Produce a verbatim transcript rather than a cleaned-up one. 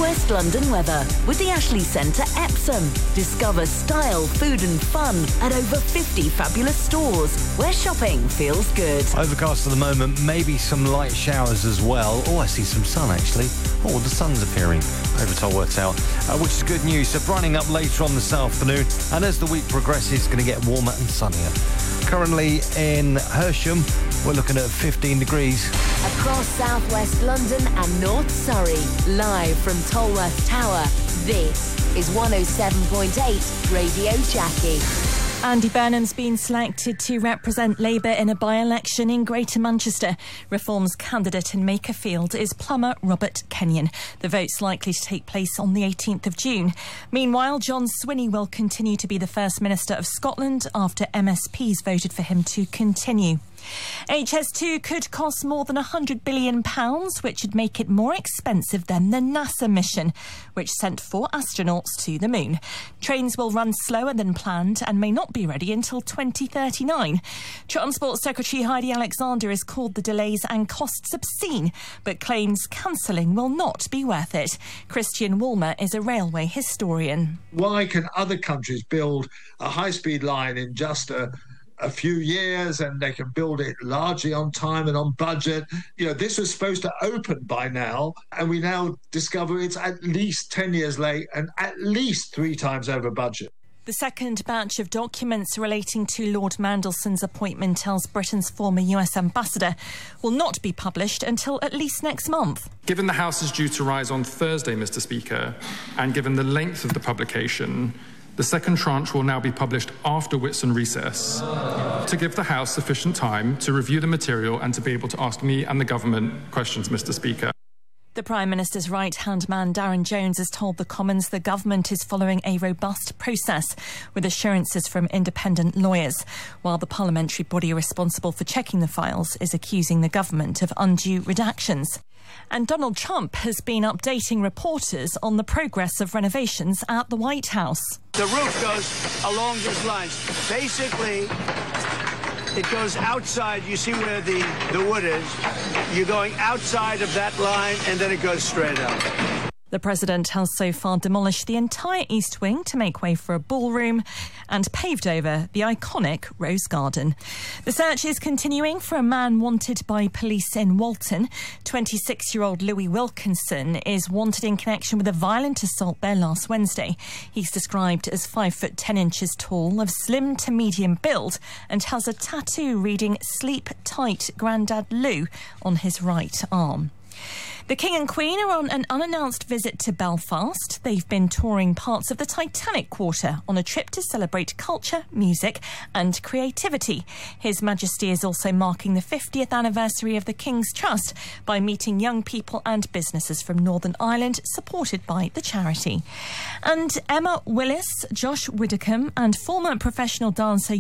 West London weather with the Ashley Centre Epsom. Discover style, food and fun at over fifty fabulous stores where shopping feels good. Overcast at the moment, maybe some light showers as well. Oh, I see some sun actually. Oh, the sun's appearing over Tolworth Tower, uh, which is good news. So brightening up later on this afternoon, and as the week progresses, it's going to get warmer and sunnier. Currently in Hersham, we're looking at fifteen degrees. Across southwest London and North Surrey, live from Tolworth Tower, this is one oh seven point eight Radio Jackie. Andy Burnham's been selected to represent Labour in a by-election in Greater Manchester. Reform's candidate in Makerfield is plumber Robert Kenyon. The vote's likely to take place on the eighteenth of June. Meanwhile, John Swinney will continue to be the First Minister of Scotland after M S Ps voted for him to continue. H S two could cost more than one hundred billion pounds, which would make it more expensive than the NASA mission, which sent four astronauts to the moon. Trains will run slower than planned and may not be ready until twenty thirty-nine. Transport Secretary Heidi Alexander has called the delays and costs obscene, but claims cancelling will not be worth it. Christian Woolmer is a railway historian. Why can other countries build a high-speed line in just a a few years and they can build it largely on time and on budget? You know, this was supposed to open by now, and we now discover it's at least ten years late and at least three times over budget. The second batch of documents relating to Lord Mandelson's appointment as Britain's former U S ambassador will not be published until at least next month. Given the House is due to rise on Thursday, Mr Speaker, and given the length of the publication, the second tranche will now be published after Whitsun recess to give the House sufficient time to review the material and to be able to ask me and the government questions, Mr Speaker. The Prime Minister's right-hand man, Darren Jones, has told the Commons the government is following a robust process with assurances from independent lawyers, while the parliamentary body responsible for checking the files is accusing the government of undue redactions. And Donald Trump has been updating reporters on the progress of renovations at the White House. The roof goes along these lines. Basically, it goes outside. You see where the, the wood is. You're going outside of that line, and then it goes straight up. The President has so far demolished the entire East Wing to make way for a ballroom and paved over the iconic Rose Garden. The search is continuing for a man wanted by police in Walton. twenty-six-year-old Louis Wilkinson is wanted in connection with a violent assault there last Wednesday. He's described as five foot ten inches tall, of slim to medium build, and has a tattoo reading "Sleep Tight, Grandad Lou" on his right arm. The King and Queen are on an unannounced visit to Belfast. They've been touring parts of the Titanic Quarter on a trip to celebrate culture, music and creativity. His Majesty is also marking the fiftieth anniversary of the King's Trust by meeting young people and businesses from Northern Ireland, supported by the charity. And Emma Willis, Josh Widdicombe and former professional dancer